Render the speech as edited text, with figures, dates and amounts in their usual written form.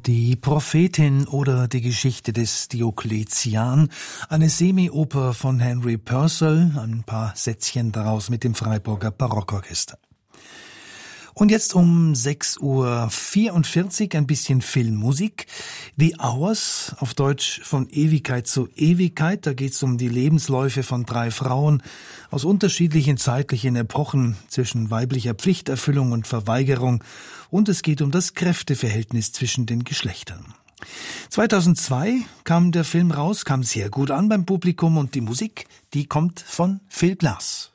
Die Prophetin oder die Geschichte des Diokletian, eine Semioper von Henry Purcell, ein paar Sätzchen daraus mit dem Freiburger Barockorchester. Und jetzt um 6:44 Uhr ein bisschen Filmmusik. The Hours, auf Deutsch von Ewigkeit zu Ewigkeit. Da geht es um die Lebensläufe von 3 Frauen aus unterschiedlichen zeitlichen Epochen zwischen weiblicher Pflichterfüllung und Verweigerung. Und es geht um das Kräfteverhältnis zwischen den Geschlechtern. 2002 kam der Film raus, kam sehr gut an beim Publikum und die Musik, die kommt von Phil Glass.